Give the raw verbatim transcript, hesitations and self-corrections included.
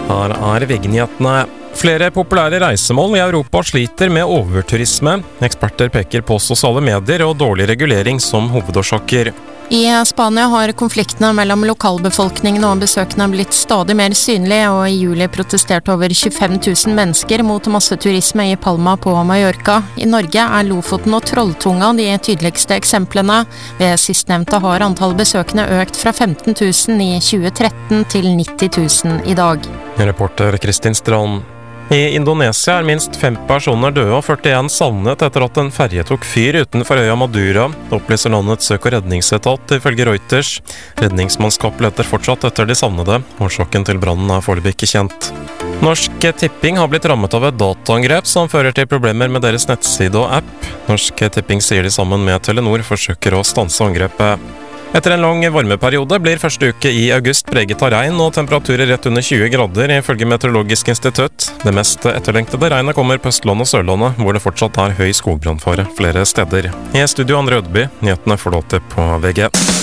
Her er V G-nyhetene. Flere populære reisemål i Europa sliter med overturisme. Eksperter peker på sosiale medier og dårlig regulering som hovedårsaker. I Spania har konfliktene mellom lokalbefolkningen og besøkende blitt stadig mer synlige, og i juli protesterte over tjuefem tusen mennesker mot masseturisme i Palma på Mallorca. I Norge er Lofoten og Trolltunga de tydeligste eksemplene. Ved sistnevnte har antall besøkende økt fra femten tusen i tjue tretten til nitti tusen i dag. Reporter Kristin Strand. I Indonesia er minst fem personer døde og førtien savnet etter at en ferje tok fyr utenfor øya Madura. Det opplyser landets søk- og redningsetat ifølge Reuters. Redningsmannskap leter fortsatt etter de savnede. Årsaken til brannen er foreløpig ikke kjent. Norsk Tipping har blitt rammet av et dataangrep som fører til problemer med deres nettside og app. Norsk Tipping sier de sammen med Telenor forsøker å stanse angrepet. Etter en lang varmeperiode blir første uke i august preget av regn og temperaturer rett under tjue grader, ifølge Meteorologisk institutt. Det mest etterlengtede regnet kommer på Østlandet og Sørlandet, hvor det fortsatt er høy skogbrannfare flere steder. I studio Andre Ødeby, nyhetene får du alltid på V G.